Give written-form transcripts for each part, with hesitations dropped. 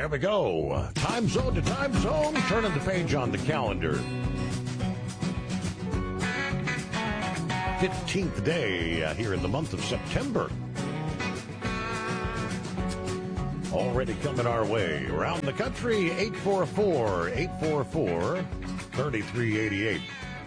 There we go. Time zone to time zone. Turning the page on the calendar. 15th day here in the month of September. Already coming our way. Around the country, 844-3388.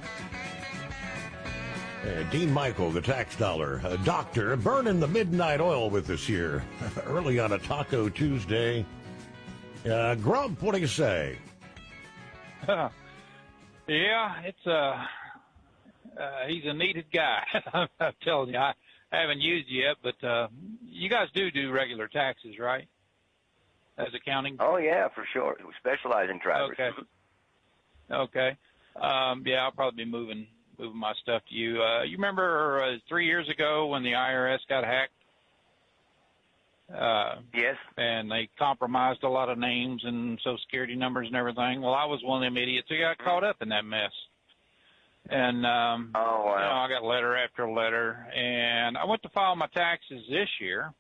Dean Michael, the tax dollar, doctor, burning the midnight oil with us here early on a Taco Tuesday. Grump, what do you say? Yeah, it's he's a needed guy. I'm telling you, I haven't used it yet, but you guys do regular taxes, right? As accounting? Oh, yeah, for sure. We specialize in drivers. Okay. Yeah, I'll probably be moving my stuff to you. You remember 3 years ago when the IRS got hacked? Yes. And they compromised a lot of names and Social Security numbers and everything. Well, I was one of them idiots who got caught up in that mess. And oh, wow. You know, I got letter after letter, and I went to file my taxes this year,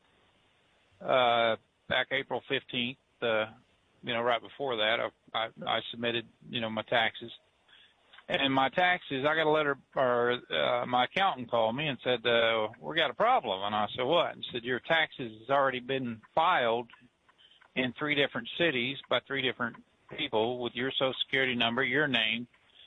back April 15th. You know, right before that, I submitted, you know, my taxes. And my taxes, I got a letter, or my accountant called me and said, we got a problem. And I said, what? And said, your taxes has already been filed in 3 different cities by 3 different people with your Social Security number, your name,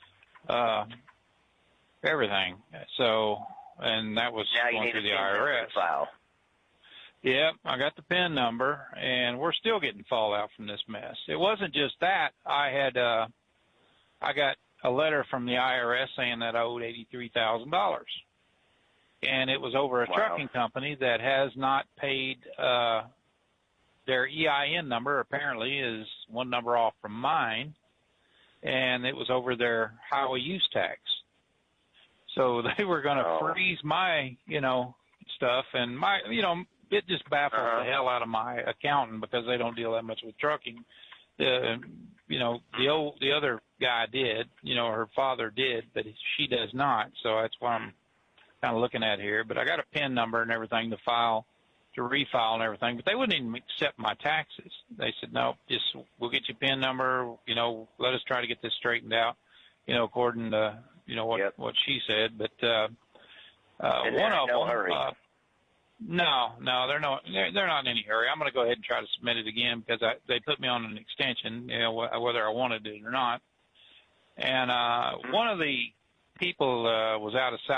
everything. So, and that was going through the IRS. File. Yep, I got the PIN number, and we're still getting fallout from this mess. It wasn't just that. I got a letter from the IRS saying that I owed $83,000. And it was over a trucking company that has not paid their EIN number, apparently, is one number off from mine. And it was over their highway use tax. So they were going to freeze my, you know, stuff. And my, you know, it just baffles the hell out of my accountant because they don't deal that much with trucking. You know, the other guy did, you know, her father did, but she does not. So that's why I'm kind of looking at here. But I got a PIN number and everything to refile and everything. But they wouldn't even accept my taxes. They said, no, we'll get you a PIN number. You know, let us try to get this straightened out, you know, according to, you know, what she said. But one of them, hurry. No, they're not in any hurry. I'm going to go ahead and try to submit it again because they put me on an extension, you know, whether I wanted it or not. And one of the people was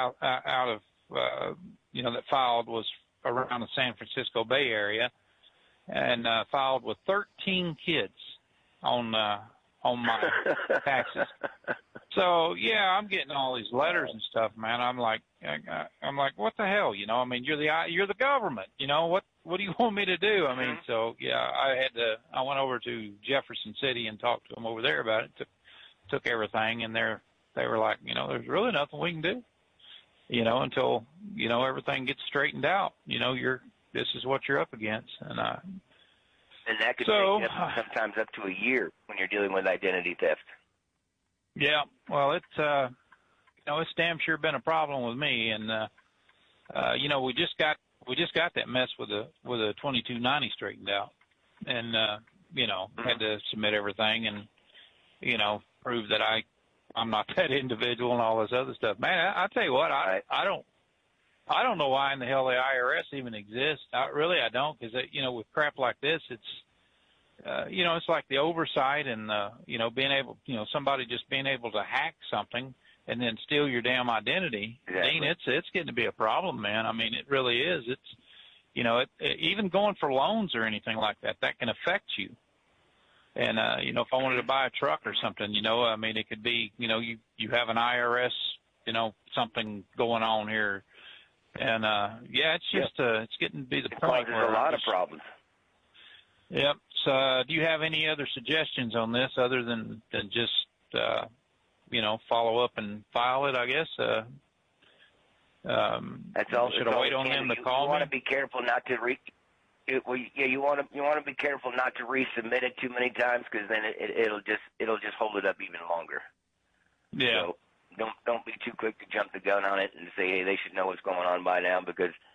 you know, that filed was around the San Francisco Bay Area, and filed with 13 kids on my taxes. So yeah, I'm getting all these letters and stuff, man. I'm like, what the hell, you know? I mean, you're the government, you know. What do you want me to do? I mean, so yeah, I went over to Jefferson City and talked to them over there about it. Took everything, and they were like, you know, there's really nothing we can do, you know, until, you know, everything gets straightened out. You know, this is what you're up against, and that could take sometimes up to a year when you're dealing with identity theft. Yeah, well, it's you know, it's damn sure been a problem with me, and you know, we just got that mess with the 2290 straightened out, and you know, had to submit everything and, you know, prove that I'm not that individual and all this other stuff. Man, I tell you what, I don't know why in the hell the IRS even exists. I don't, because you know, with crap like this, it's you know, it's like the oversight and you know, being able, you know, somebody just being able to hack something and then steal your damn identity. Exactly. Dean, it's getting to be a problem, man. I mean, it really is. It's, you know, even going for loans or anything like that can affect you. And you know, if I wanted to buy a truck or something, you know, I mean, it could be, you know, you have an IRS, you know, something going on here. And yeah, it's just it's getting to be the point where there's a lot of problems. Yep. So, do you have any other suggestions on this other than just you know, follow up and file it? I guess. That's all. Should I wait on them to call me? You want to be careful not to you want to be careful not to resubmit it too many times, because then it'll just hold it up even longer. Yeah. So don't be too quick to jump the gun on it and say, hey, they should know what's going on by now, because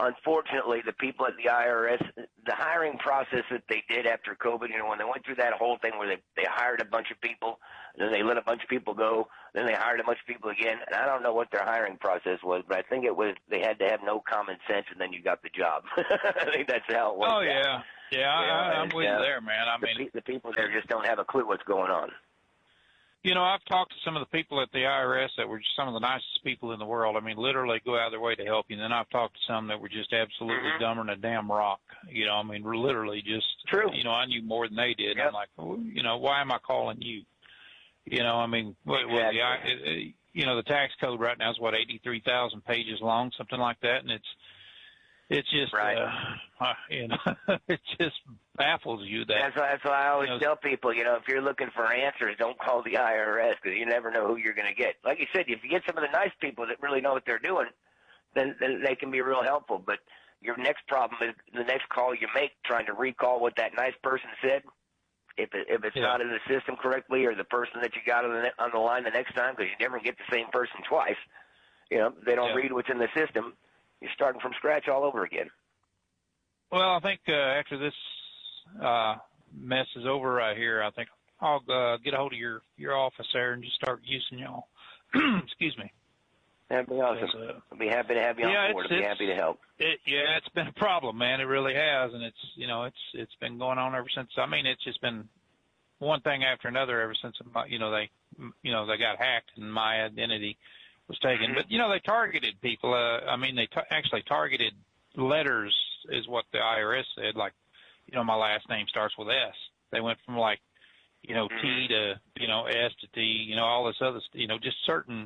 unfortunately, the people at the IRS, the hiring process that they did after COVID, when they went through that whole thing where they hired a bunch of people, and then they let a bunch of people go, then they hired a bunch of people again, and I don't know what their hiring process was, but I think it was they had to have no common sense, and then you got the job. I think that's how it went. Oh, yeah. Yeah, I'm with you there, man. I mean, the people there just don't have a clue what's going on. I've talked to some of the people at the IRS that were just some of the nicest people in the world. I mean, literally go out of their way to help you. And then I've talked to some that were just absolutely dumber than a damn rock. I mean, literally just, True. I knew more than they did. Yep. I'm like, well, why am I calling you? I mean, Exactly. The tax code right now is 83,000 pages long, something like that. And it's just, right. It just baffles you that. That's why I always tell people, if you're looking for answers, don't call the IRS because you never know who you're going to get. Like you said, if you get some of the nice people that really know what they're doing, then they can be real helpful. But your next problem is the next call you make, trying to recall what that nice person said. If it's not in the system correctly, or the person that you got on the line the next time, because you never get the same person twice. They don't read what's in the system. You're starting from scratch all over again. Well, I think after this mess is over right here, I think I'll get a hold of your office there and just start using y'all. Excuse me. That'd be awesome. I'll be happy to have you on board. I'll be happy to help. It's been a problem, man. It really has, and it's been going on ever since. I mean, it's just been one thing after another ever since they got hacked and my identity was taken. But they targeted people. I mean, they actually targeted letters, is what the IRS said. Like, my last name starts with S. They went from T to S to T. All this other, just certain,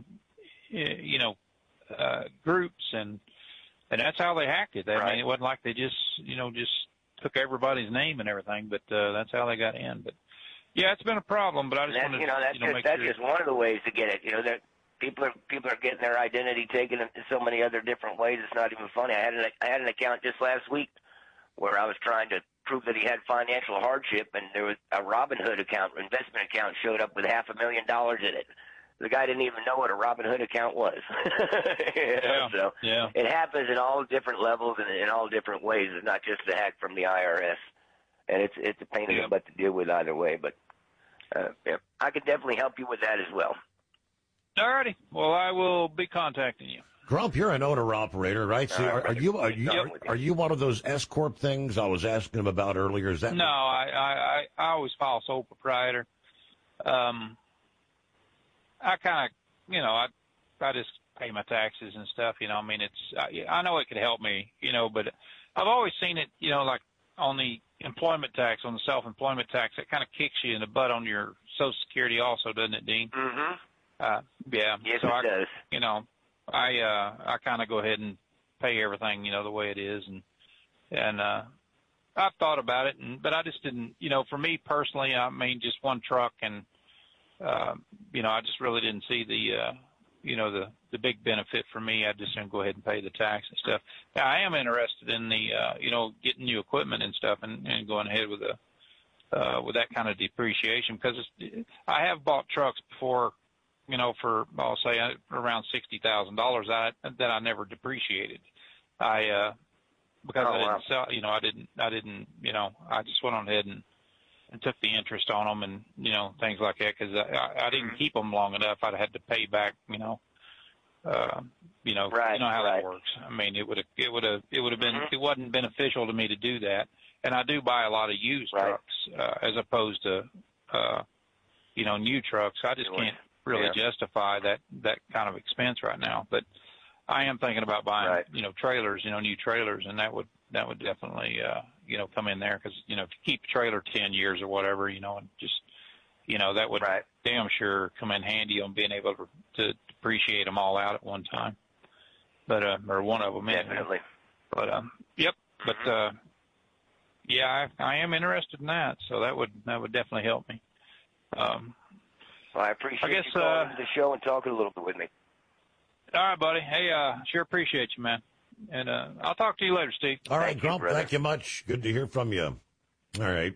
groups, and that's how they hacked it. I mean, it wasn't like they just took everybody's name and everything, but that's how they got in. But yeah, it's been a problem. But I just wanted to make sure. That's just one of the ways to get it. That people are getting their identity taken in so many other different ways. It's not even funny. I had an account just last week where I was trying to prove that he had financial hardship, and there was a Robinhood investment account showed up with $500,000 in it. The guy didn't even know what a Robinhood account was. So it happens in all different levels and in all different ways. It's not just the hack from the IRS, and it's a pain in the butt to deal with either way. But I could definitely help you with that as well. All righty. Well, I will be contacting you. Grump, you're an owner-operator, right? So are you one of those S-Corp things I was asking him about earlier? Is that no? I always file sole proprietor. I kind of, I just pay my taxes and stuff. I mean, I know it could help me, but I've always seen it, like on the employment tax, on the self-employment tax, it kind of kicks you in the butt on your Social Security also, doesn't it, Dean? Mm-hmm. Yeah. Yes, so it does. I kind of go ahead and pay everything, the way it is. And I've thought about it, but I just didn't, for me personally, I mean, just one truck, and, I just really didn't see the big benefit for me. I just didn't go ahead and pay the tax and stuff. Now, I am interested in the, getting new equipment and stuff and going ahead with that kind of depreciation, because I have bought trucks before, for, I'll say around $60,000 that I never depreciated. Because I didn't sell, I didn't, I just went on ahead and took the interest on them and, things like that, because I didn't keep them long enough. I'd had to pay back, right, you know how that works. I mean, it would have been, it wasn't beneficial to me to do that. And I do buy a lot of used trucks, as opposed to, new trucks. I just can't really justify that kind of expense right now. But I am thinking about buying, trailers, new trailers, and that would definitely, come in there, because, if you keep a trailer 10 years or whatever, and just, that would damn sure come in handy on being able to depreciate them all out at one time. But, or one of them. Definitely. But, But, I am interested in that. So that would definitely help me. Well, I appreciate you calling to the show and talking a little bit with me. All right, buddy. Hey, sure appreciate you, man. And I'll talk to you later, Steve. All right, Grump, thank you much. Good to hear from you. All right.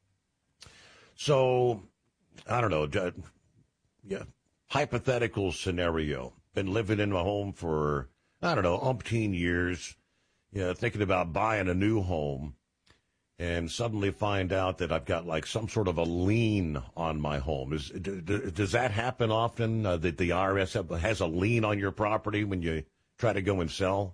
So, I don't know. Hypothetical scenario. Been living in my home for, umpteen years. thinking about buying a new home and suddenly find out that I've got like some sort of a lien on my home. Does that happen often, that the IRS has a lien on your property when you try to go and sell?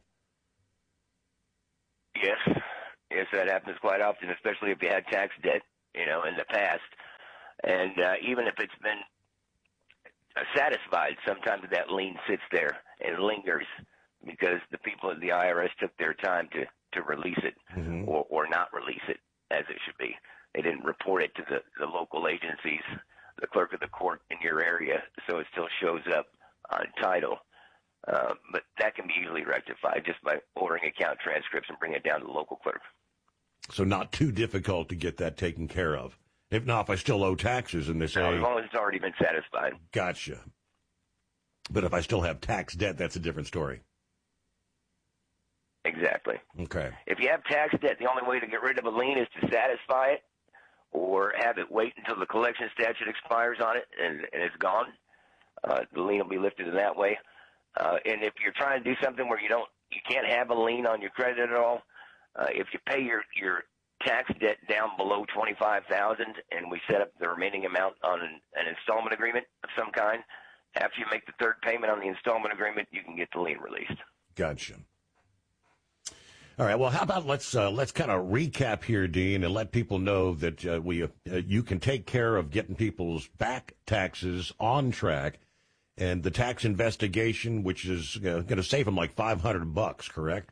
Yes, that happens quite often, especially if you had tax debt, in the past. And even if it's been satisfied, sometimes that lien sits there and lingers because the people at the IRS took their time to release it or not release it as it should be. They didn't report it to the local agencies, the clerk of the court in your area, so it still shows up on title. But that can be easily rectified just by ordering account transcripts and bringing it down to the local clerk. So not too difficult to get that taken care of. If not, if I still owe taxes and they say... No, as long as it's already been satisfied. Gotcha. But if I still have tax debt, that's a different story. Exactly. Okay. If you have tax debt, the only way to get rid of a lien is to satisfy it or have it wait until the collection statute expires on it and it's gone. The lien will be lifted in that way. And if you're trying to do something where you can't have a lien on your credit at all, if you pay your tax debt down below $25,000 and we set up the remaining amount on an installment agreement of some kind, after you make the third payment on the installment agreement, you can get the lien released. Gotcha. All right. Well, how about let's kind of recap here, Dean, and let people know that you can take care of getting people's back taxes on track, and the tax investigation, which is going to save them like $500, correct?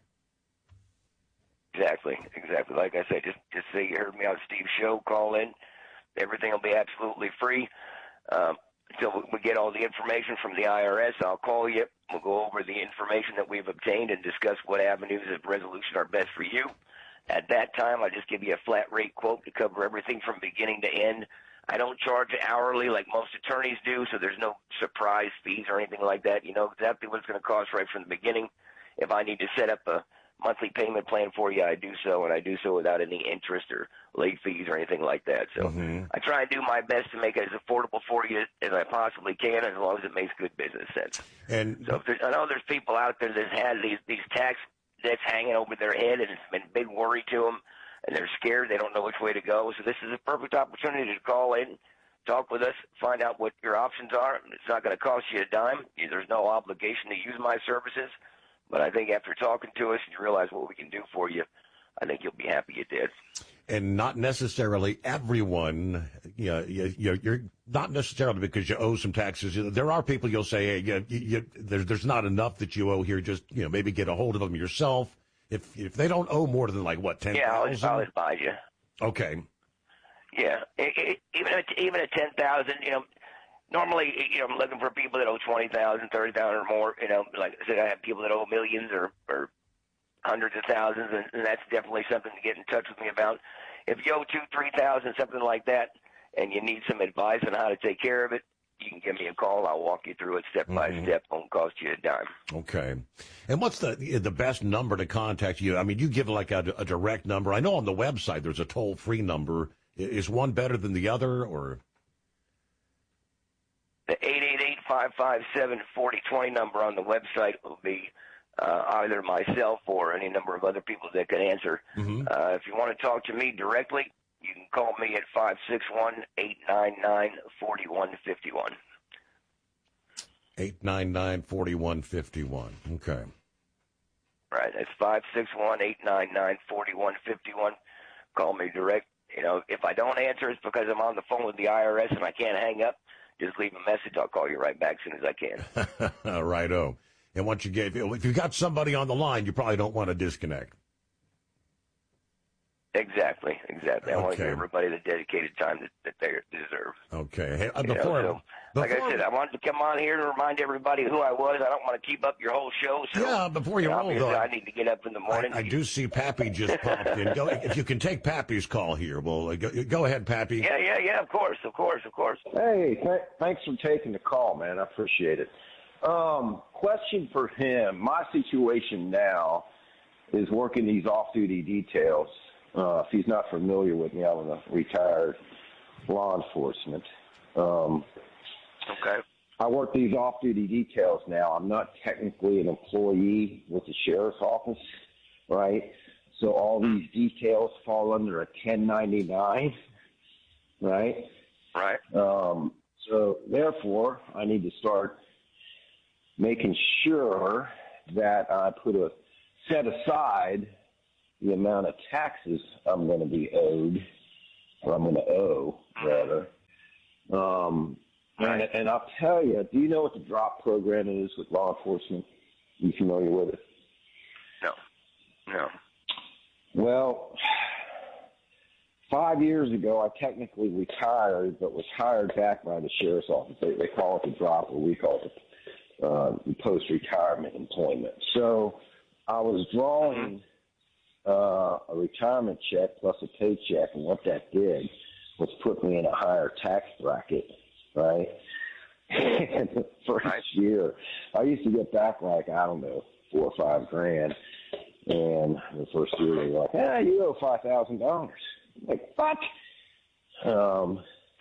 Exactly. Like I said, just say you heard me on Steve's show, call in. Everything will be absolutely free. Until we get all the information from the IRS, I'll call you. We'll go over the information that we've obtained and discuss what avenues of resolution are best for you. At that time, I'll just give you a flat rate quote to cover everything from beginning to end. I don't charge hourly like most attorneys do, so there's no surprise fees or anything like that. You know exactly what it's going to cost right from the beginning. If I need to set up a monthly payment plan for you, I do so, and I do so without any interest or late fees or anything like that. So I try and do my best to make it as affordable for you as I possibly can, as long as it makes good business sense. And so I know there's people out there that had these tax debts hanging over their head, and it's been a big worry to them, and they're scared. They don't know which way to go. So this is a perfect opportunity to call in, talk with us, find out what your options are. It's not going to cost you a dime. There's no obligation to use my services. But I think after talking to us and you realize what we can do for you, I think you'll be happy you did. And not necessarily everyone, you're not necessarily because you owe some taxes. There are people you'll say, hey, there's not enough that you owe here. Just, maybe get a hold of them yourself. If they don't owe more than like, what, 10,000? Yeah, I'll advise you. Okay. Yeah, even at 10,000, normally, I'm looking for people that owe 20,000, 30,000 or more. Like I said, I have people that owe millions or hundreds of thousands, and that's definitely something to get in touch with me about. If you owe 2,000, 3,000, something like that, and you need some advice on how to take care of it, you can give me a call. I'll walk you through it step by step. Won't cost you a dime. Okay. And what's the best number to contact you? I mean, you give like a direct number. I know on the website there's a toll-free number. Is one better than the other, or? The 888-557-4020 number on the website will be either myself or any number of other people that can answer. If you want to talk to me directly, you can call me at 561-899-4151. 899-4151. Okay. Right. That's 561-899-4151. Call me direct. If I don't answer, it's because I'm on the phone with the IRS and I can't hang up. Just leave a message. I'll call you right back as soon as I can. Righto. And once if you got somebody on the line, you probably don't want to disconnect. Exactly. I want to give everybody the dedicated time that they deserve. Okay. Hey, like I said, I wanted to come on here to remind everybody who I was. I don't want to keep up your whole show. So, yeah, before you roll, though, I need to get up in the morning. I do see Pappy just popped in. If you can take Pappy's call here, well, go ahead, Pappy. Yeah. Of course. Hey, thanks for taking the call, man. I appreciate it. Question for him. My situation now is working these off-duty details. If he's not familiar with me, I'm a retired law enforcement. Okay. I work these off-duty details now. I'm not technically an employee with the sheriff's office right? So all these details fall under a 1099, right? Right. So therefore, I need to start making sure that I set aside the amount of taxes I'm going to be owed, or I'm going to owe, rather. And I'll tell you, do you know what the drop program is with law enforcement? Are you familiar with it? No. Well, 5 years ago, I technically retired, but was hired back by the sheriff's office. They call it the drop, or we call it the post-retirement employment. So I was drawing a retirement check plus a paycheck, and what that did was put me in a higher tax bracket, right? And the first year, I used to get back like, I don't know, $4 or $5 grand. And the first year they were like, you owe $5,000. Like, what? So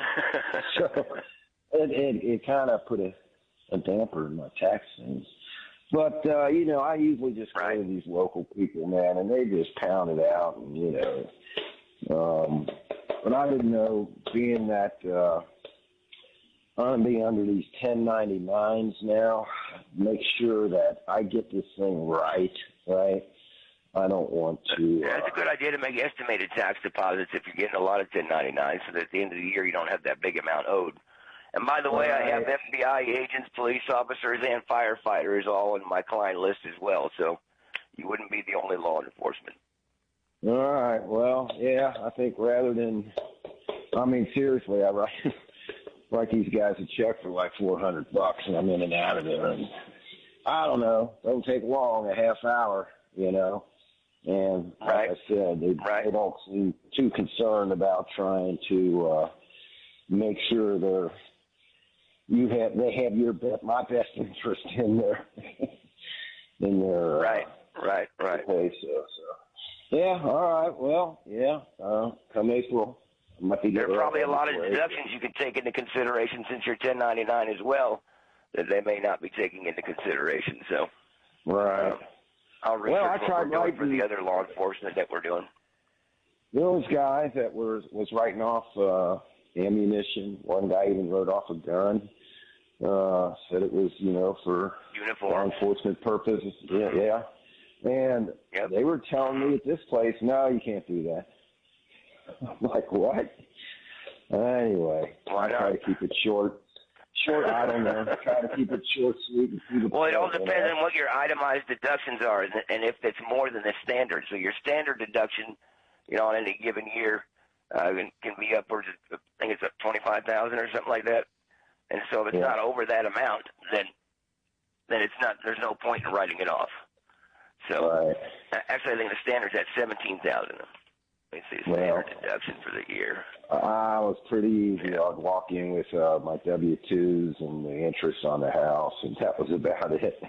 it kind of put a damper in my tax things. But, I usually just go to these local people, man, and they just pound it out. And, but I didn't know, being that I'm going to be under these 1099s now, make sure that I get this thing right? I don't want to. Yeah, it's a good idea to make estimated tax deposits if you're getting a lot of 1099s, so that at the end of the year you don't have that big amount owed. And by the way, I have FBI agents, police officers, and firefighters all on my client list as well, so you wouldn't be the only law enforcement. All right. Well, yeah, I think rather than, seriously, I write these guys a check for like $400, and I'm in and out of there, and I don't know, don't take long, a half hour, And like I said, they don't seem too concerned about trying to make sure they have my best interest in their place. So yeah, all right. Well, yeah. Come April, there are probably a lot of deductions you could take into consideration since you're 1099 as well that they may not be taking into consideration. So I'll research what we're doing for the other law enforcement that we're doing. Those guys that was writing off ammunition. One guy even wrote off a gun. Said it was, for law enforcement purposes. Yeah. And they were telling me at this place, no, you can't do that. I'm like, what? Anyway, I try to keep it short. I don't know. Try to keep it short, sweet, and keep it. Well, it all depends on what your itemized deductions are, and if it's more than the standard. So your standard deduction, on any given year, can be upwards of, I think it's up $25,000 or something like that. And so if it's not over that amount, then it's not. There's no point in writing it off. So actually, I think the standard's at $17,000. Let me see, standard deduction for the year. I was pretty easy. I'd walk in with my W-2s and the interest on the house, and that was about it.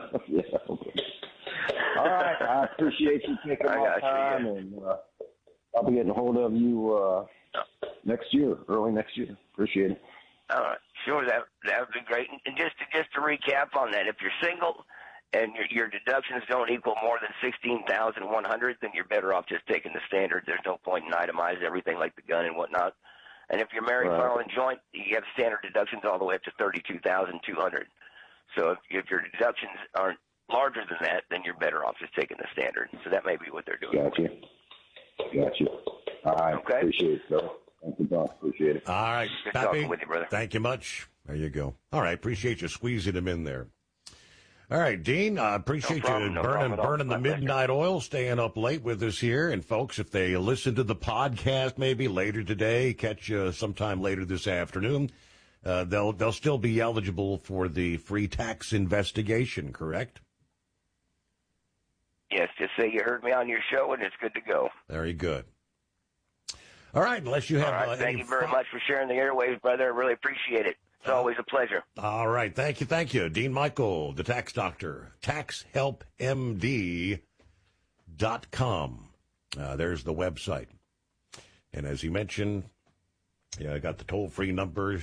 All right. I appreciate you taking my time, and I'll be getting a hold of you early next year. Appreciate it. All right. Sure, that would be great. And just to recap on that, if you're single and your deductions don't equal more than $16,100, then you're better off just taking the standard. There's no point in itemizing everything like the gun and whatnot. And if you're married, filing joint, you have standard deductions all the way up to $32,200. So if your deductions aren't larger than that, then you're better off just taking the standard. So that may be what they're doing. Got you. All right. Okay. Appreciate it, sir. Thank you, Don. Appreciate it. All right. Good talking with you, brother. Thank you much. There you go. All right. Appreciate you squeezing him in there. All right, Dean, I appreciate you burning the midnight oil, staying up late with us here. And, folks, if they listen to the podcast maybe later today, catch you sometime later this afternoon, they'll still be eligible for the free tax investigation, correct? Yes, just say you heard me on your show, and it's good to go. Very good. All right, unless you have... All right, thank you very much for sharing the airwaves, brother. I really appreciate it. It's always a pleasure. All right. Thank you. Dean Michael, the tax doctor, taxhelpmd.com. There's the website. And as he mentioned, I got the toll-free numbers,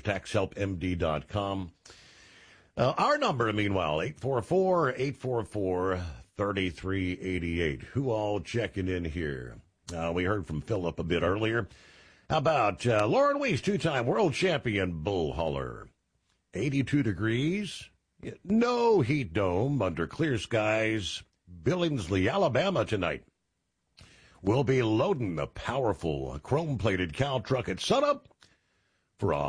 taxhelpmd.com. Our number, meanwhile, 844-844 3388. Who all checking in here? We heard from Philip a bit earlier. How about Lauren Weiss, two-time world champion bull hauler? 82 degrees. No heat dome under clear skies. Billingsley, Alabama tonight. We'll be loading the powerful chrome-plated cow truck at sunup for a